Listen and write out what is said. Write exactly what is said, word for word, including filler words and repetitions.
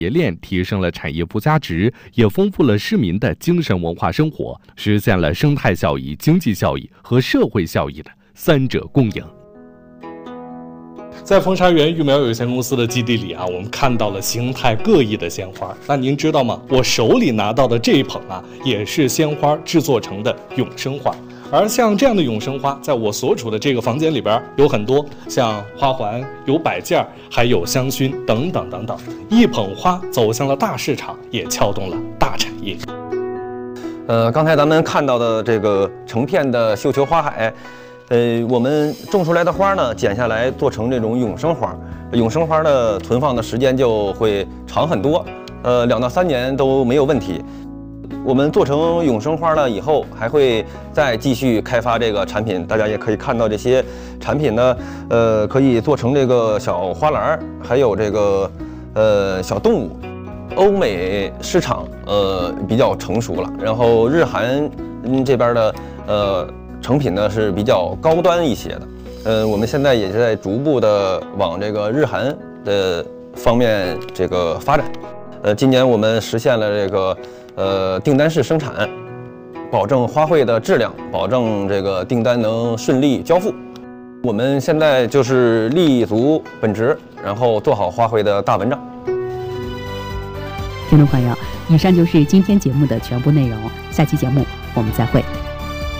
业链提升了产业附加值，也丰富了市民的精神文化生活，实现了生态效益、经济效益和社会效益的三者共赢。在风沙园育苗有限公司的基地里啊，我们看到了形态各异的鲜花。那您知道吗？我手里拿到的这一捧啊，也是鲜花制作成的永生花。而像这样的永生花，在我所处的这个房间里边有很多，像花环、有摆件，还有香薰等等等等。一捧花走向了大市场，也撬动了大产业。 呃，刚才咱们看到的这个成片的绣球花海，呃，我们种出来的花呢，剪下来做成这种永生花。永生花的存放的时间就会长很多，呃，两到三年都没有问题。我们做成永生花了以后，还会再继续开发这个产品。大家也可以看到这些产品呢，呃，可以做成这个小花篮，还有这个呃小动物。欧美市场呃比较成熟了，然后日韩嗯这边的呃成品呢是比较高端一些的。呃，我们现在也在逐步的往这个日韩的方面这个发展。呃，今年我们实现了这个。呃，订单式生产，保证花卉的质量，保证这个订单能顺利交付。我们现在就是立足本职，然后做好花卉的大文章。 听众朋友，以上就是今天节目的全部内容，下期节目我们再会。